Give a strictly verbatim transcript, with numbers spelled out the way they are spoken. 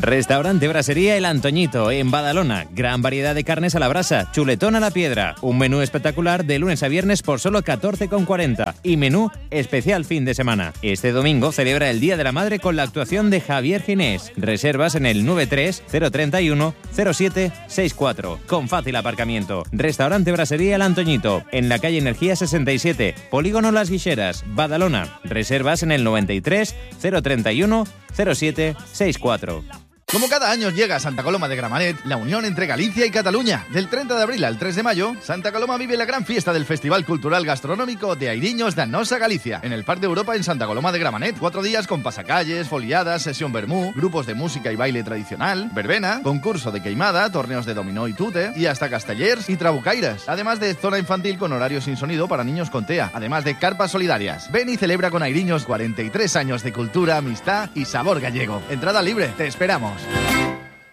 Restaurante Brasería El Antoñito, en Badalona. Gran variedad de carnes a la brasa, chuletón a la piedra. Un menú espectacular de lunes a viernes por solo catorce con cuarenta. Y menú especial fin de semana. Este domingo celebra el Día de la Madre con la actuación de Javier Ginés. Reservas en el nueve tres cero tres uno cero siete seis cuatro. Con fácil aparcamiento. Restaurante Brasería El Antoñito, en la calle Energía sesenta y siete, Polígono Las Guixeras, Badalona. Reservas en el noventa y tres cero tres uno cero siete seis cuatro. Como cada año llega a Santa Coloma de Gramenet, la unión entre Galicia y Cataluña. Del treinta de abril al tres de mayo, Santa Coloma vive la gran fiesta del Festival Cultural Gastronómico de Airiños de Nosa Galicia, en el Parc de Europa en Santa Coloma de Gramenet. Cuatro días con pasacalles, foliadas, sesión vermú, grupos de música y baile tradicional, verbena, concurso de queimada, torneos de dominó y tute, y hasta castellers y trabucairas. Además de zona infantil con horario sin sonido para niños con TEA, además de carpas solidarias. Ven y celebra con Airiños cuarenta y tres años de cultura, amistad y sabor gallego. Entrada libre, te esperamos.